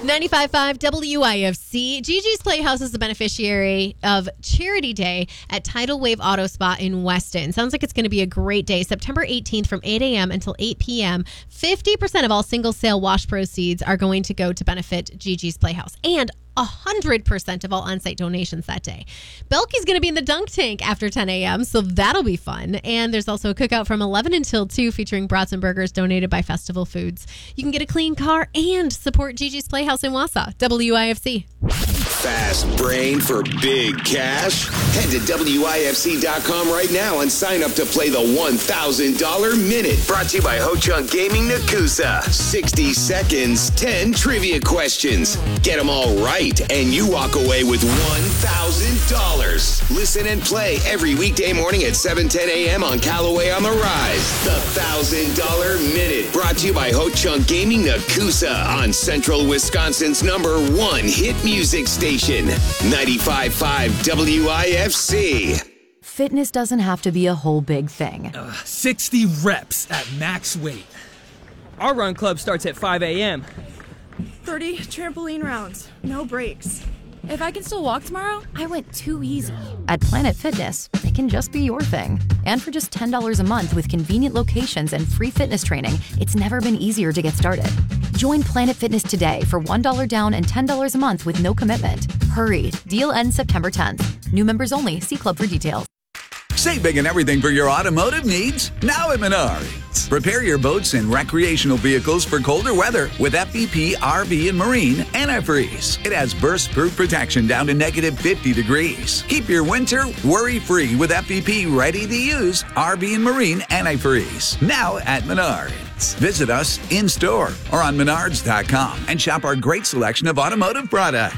95.5 WIFC. Gigi's Playhouse is the beneficiary of Charity Day at Tidal Wave Auto Spa in Weston. Sounds like it's going to be a great day. September 18th from 8 a.m. until 8 p.m. 50% of all single sale wash proceeds are going to go to benefit Gigi's Playhouse. And 100% of all on-site donations that day. Belky's going to be in the dunk tank after 10 a.m., so that'll be fun. And there's also a cookout from 11 until 2 featuring brats and burgers donated by Festival Foods. You can get a clean car and support Gigi's Playhouse in Wausau. WIFC. Fast brain for big cash? Head to WIFC.com right now and sign up to play the $1,000 Minute. Brought to you by Ho Chunk Gaming Nakusa. 60 seconds, 10 trivia questions. Get them all right, and you walk away with $1,000. Listen and play every weekday morning at 7:10 a.m. on Callaway on the Rise. The $1,000 Minute. Brought to you by Ho Chunk Gaming Nakusa on Central Wisconsin's #1 hit music station. 95.5 WIFC. Fitness doesn't have to be a whole big thing. 60 reps at max weight. Our run club starts at 5 a.m. 30 trampoline rounds, no breaks. If I can still walk tomorrow, I went too easy. At Planet Fitness, it can just be your thing. And for just $10 a month with convenient locations and free fitness training, it's never been easier to get started. Join Planet Fitness today for $1 down and $10 a month with no commitment. Hurry, deal ends September 10th. New members only. See club for details. Save big and everything for your automotive needs now at Menards. Prepare your boats and recreational vehicles for colder weather with FVP RV and Marine Antifreeze. It has burst-proof protection down to negative 50 degrees. Keep your winter worry-free with FVP ready-to-use RV and Marine Antifreeze. Now at Menards. Visit us in-store or on menards.com and shop our great selection of automotive products.